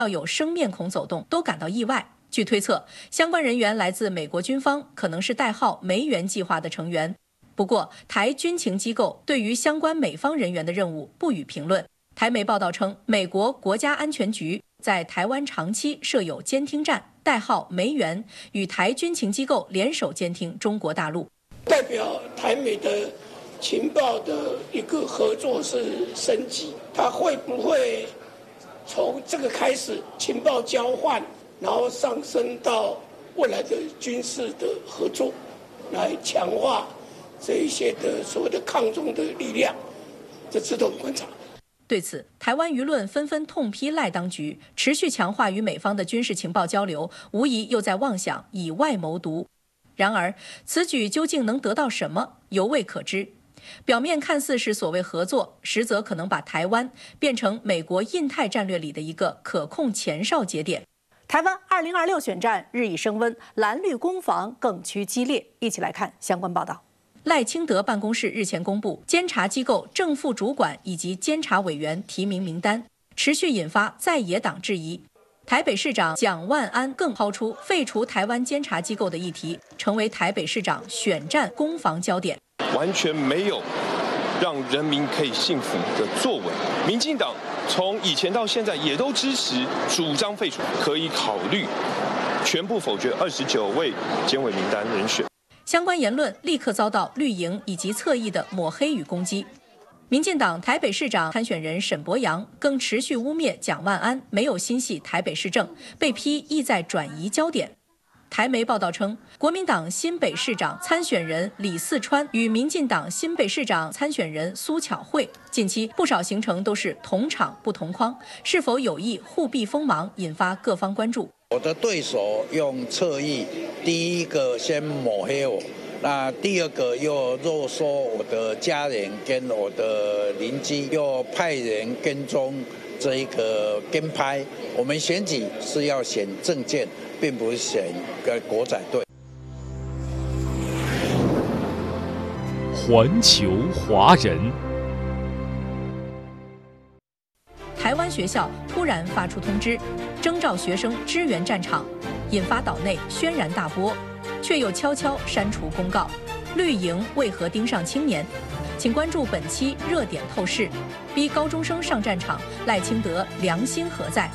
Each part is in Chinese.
到有生面孔走动，都感到意外。据推测，相关人员来自美国军方，可能是代号"梅园计划"的成员。不过，台军情机构对于相关美方人员的任务不予评论。台媒报道称，美国国家安全局在台湾长期设有监听站，代号"梅园"，与台军情机构联手监听中国大陆。 代表台美的情报的一个合作是升级，它会不会从这个开始情报交换？然后上升到未来的军事的合作，来强化这一些的所谓的抗中的力量，这值得我们观察。 对此，台湾舆论纷纷痛批赖当局持续强化与美方的军事情报交流，无疑又在妄想以外谋独。然而，此举究竟能得到什么，犹未可知。表面看似是所谓合作，实则可能把台湾变成美国印太战略里的一个可控前哨节点。 台湾2026选战日益升温，蓝绿攻防更趋激烈。一起来看相关报道。 赖清德办公室日前公布监察机构正副主管以及监察委员提名名单，持续引发在野党质疑。台北市长蒋万安更抛出废除台湾监察机构的议题，成为台北市长选战攻防焦点。 完全没有让人民可以信服的作为，民进党从以前到现在也都支持主张废除，可以考虑全部否决29位监委名单人选。 相关言论立刻遭到绿营以及侧翼的抹黑与攻击。民进党台北市长参选人沈伯洋更持续污蔑蒋万安没有心系台北市政，被批意在转移焦点。台媒报道称，国民党新北市长参选人李四川与民进党新北市长参选人苏巧慧近期不少行程都是同场不同框，是否有意互避锋芒，引发各方关注。 我的对手用侧翼，第一个先抹黑我，那第二个又肉说我的家人跟我的邻居，又派人跟踪这一个跟拍。我们选举是要选政见，并不是选个国仔队。 环球华人， 台湾学校突然发出通知，征召学生支援战场，引发岛内轩然大波，却又悄悄删除公告。绿营为何盯上青年？请关注本期热点透视。逼高中生上战场，赖清德良心何在？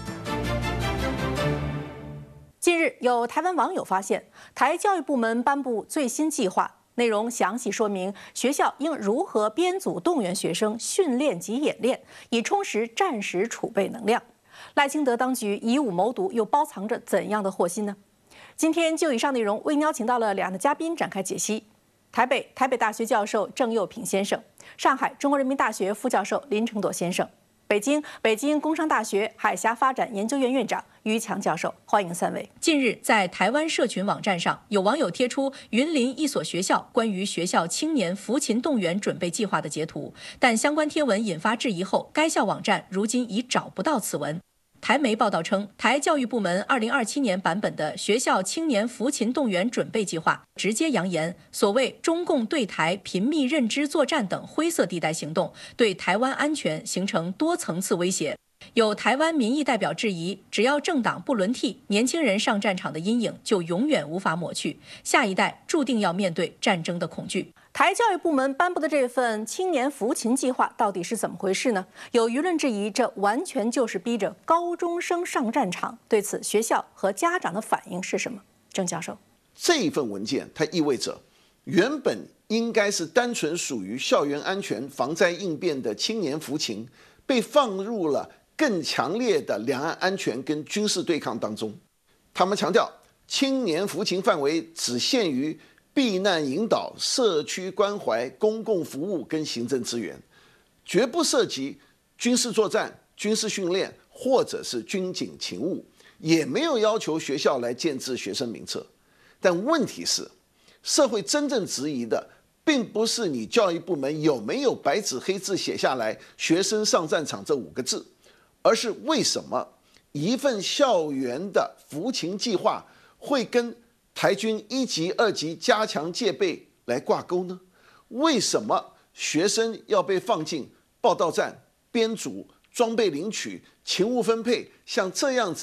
近日，有台湾网友发现，台教育部门颁布最新计划，内容详细说明学校应如何编组动员学生训练及演练，以充实战时储备能量。赖清德当局以武谋独，又包藏着怎样的祸心呢？今天就以上内容，为您邀请到了两位嘉宾展开解析：台北大学教授郑佑平先生，上海中国人民大学副教授林承朵先生，北京工商大学海峡发展研究院院长于强教授。欢迎三位。 近日，在台湾社群网站上，有网友贴出云林一所学校关于学校青年扶勤动员准备计划的截图，但相关贴文引发质疑后，该校网站如今已找不到此文。台媒报道称，台教育部门2027年版本的学校青年扶勤动员准备计划直接扬言，所谓中共对台频密认知作战等灰色地带行动，对台湾安全形成多层次威胁。有台湾民意代表质疑，只要政党不轮替，年轻人上战场的阴影就永远无法抹去，下一代注定要面对战争的恐惧。 台教育部门颁布的这份青年扶勤计划到底是怎么回事呢？有舆论质疑，这完全就是逼着高中生上战场。对此，学校和家长的反应是什么？郑教授， 这一份文件它意味着，原本应该是单纯属于校园安全、防灾应变的青年扶勤，被放入了更强烈的两岸安全跟军事对抗当中。他们强调，青年扶勤范围只限于避难引导、社区关怀、公共服务跟行政资源，绝不涉及军事作战、军事训练或者是军警勤务，也没有要求学校来建制学生名册。但问题是，社会真正质疑的并不是你教育部门有没有白纸黑字写下来“学生上战场”这5个字，而是为什么一份校园的扶勤计划会跟台军1级、2级加强戒备来挂钩呢？为什么学生要被放进报到站、编组、装备领取、勤务分配，像这样子